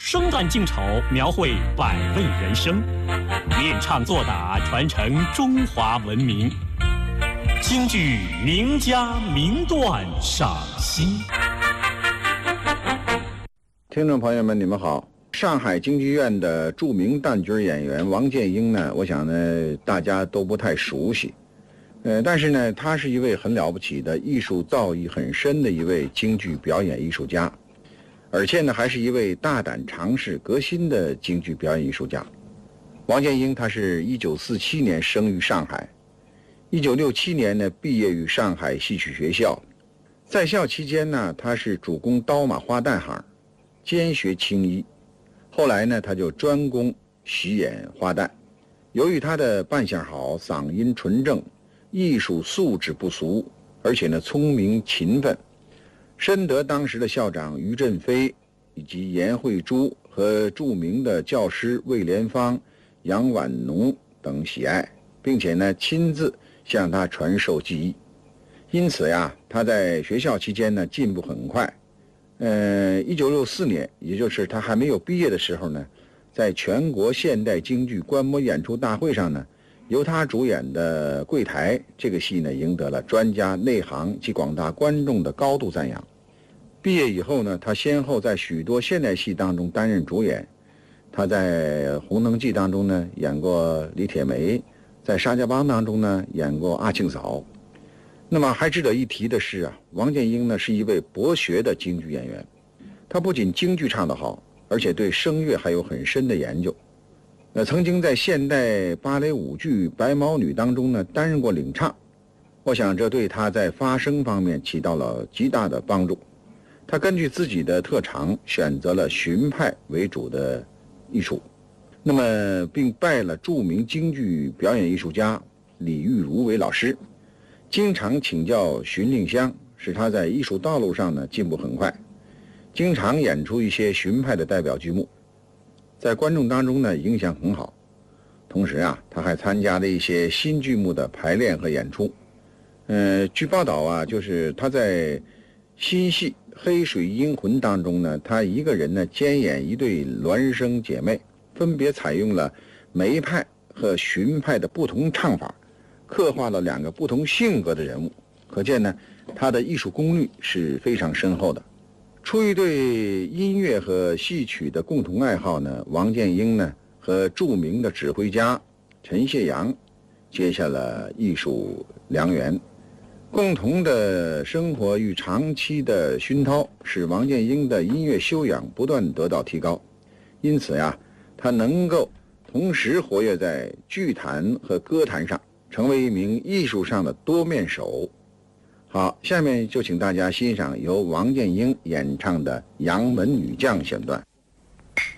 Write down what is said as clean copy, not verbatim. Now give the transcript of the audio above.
生旦净丑，描绘百味人生，练唱作打，传承中华文明。京剧名家名段赏析。 听众朋友们，你们好。上海京剧院的著名旦角演员王建英呢，我想呢大家都不太熟悉，但是呢他是一位很了不起的艺术造诣很深的一位京剧表演艺术家，而且呢还是一位大胆尝试革新的京剧表演艺术家。王建英他是1947年生于上海，1967年呢毕业于上海戏曲学校，在校期间呢他是主攻刀马花旦行，兼学青衣。后来呢他就专攻习演花旦。由于他的扮相好，嗓音纯正，艺术素质不俗，而且呢聪明勤奋，深得当时的校长于振飞以及严慧珠和著名的教师魏莲芳、杨婉农等喜爱，并且呢亲自向他传授技艺。因此呀，他在学校期间呢进步很快。1964年，也就是他还没有毕业的时候呢，在全国现代京剧观摩演出大会上呢，由他主演的《柜台》这个戏呢，赢得了专家、内行及广大观众的高度赞扬。毕业以后呢，他先后在许多现代戏当中担任主演。他在《红灯记》当中呢演过李铁梅，在《沙家浜》当中呢演过阿庆嫂。那么还值得一提的是啊，王建英呢是一位博学的京剧演员，他不仅京剧唱得好，而且对声乐还有很深的研究。曾经在现代芭蕾舞剧《白毛女》当中呢担任过领唱，我想这对他在发声方面起到了极大的帮助。他根据自己的特长选择了荀派为主的艺术，那么并拜了著名京剧表演艺术家李玉如为老师，经常请教荀令香，使他在艺术道路上呢进步很快，经常演出一些荀派的代表剧目，在观众当中呢影响很好。同时啊，他还参加了一些新剧目的排练和演出。据报道啊，就是他在新戏《黑水英魂》当中呢，他一个人呢兼演一对孪生姐妹，分别采用了梅派和荀派的不同唱法，刻画了两个不同性格的人物，可见呢他的艺术功力是非常深厚的。出于对音乐和戏曲的共同爱好呢，王建英呢和著名的指挥家陈谢阳结下了艺术良缘。共同的生活与长期的熏陶使王建英的音乐修养不断得到提高，因此呀，他能够同时活跃在剧坛和歌坛上，成为一名艺术上的多面手。好，下面就请大家欣赏由王建英演唱的《杨门女将》选段。